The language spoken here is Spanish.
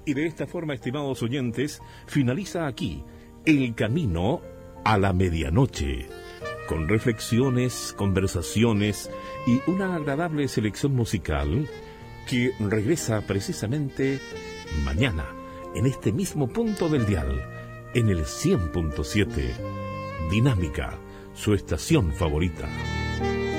Y de esta forma, estimados oyentes, finaliza aquí El Camino a la Medianoche, con reflexiones, conversaciones y una agradable selección musical que regresa precisamente mañana, en este mismo punto del dial, en el 100.7. Dinámica, su estación favorita.